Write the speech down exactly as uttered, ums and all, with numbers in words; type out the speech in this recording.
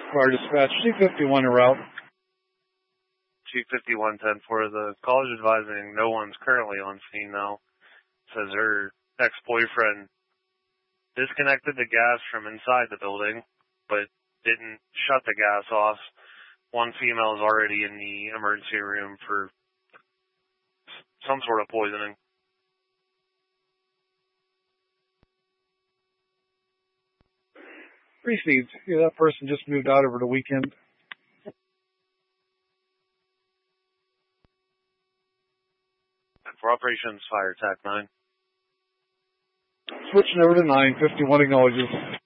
Fire dispatch, G fifty-one en route. G fifty-one ten four, the call is advising no one's currently on scene now. Says her ex-boyfriend disconnected the gas from inside the building, but didn't shut the gas off. One female is already in the emergency room for some sort of poisoning. Received. Yeah, that person just moved out over the weekend. For operations, fire attack nine. Switching over to nine, fifty-one acknowledges.